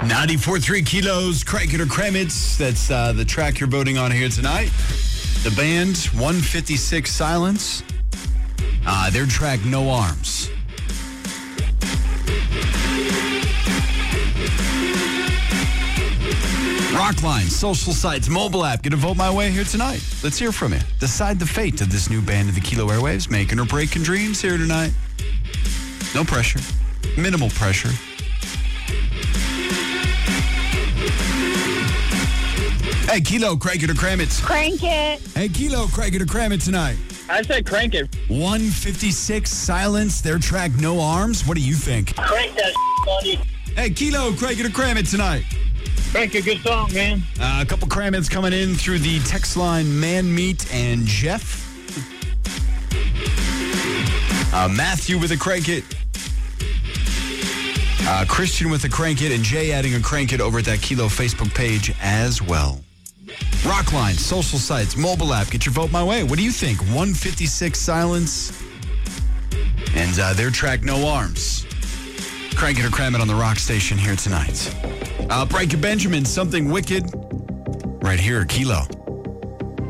94.3 Kilos, Crank It or Cram It. That's the track you're voting on here tonight. The band, 156 Silence. Their track, No Arms. Rockline, social sites, mobile app. Get a vote my way here tonight. Let's hear from you. Decide the fate of this new band of the Kilo Airwaves. Making or breaking dreams here tonight. No pressure. Minimal pressure. Hey, Kilo, crank it or cram it. Crank it. Hey, Kilo, crank it or cram it tonight. I said crank it. 156 Silence, their track No Arms. What do you think? Crank that buddy. Hey, Kilo, crank it or cram it tonight. Crank a good song, man. A couple cram its coming in through the text line Man Meat and Jeff. Matthew with a crank it. Christian with a crank it, and Jay adding a crank it over at that Kilo Facebook page as well. Rockline, social sites, mobile app. Get your vote my way. What do you think? 156 Silence and their track No Arms. Crank it or cram it on the Rock Station here tonight. Breaker Benjamin, Something Wicked. Right here at Kilo.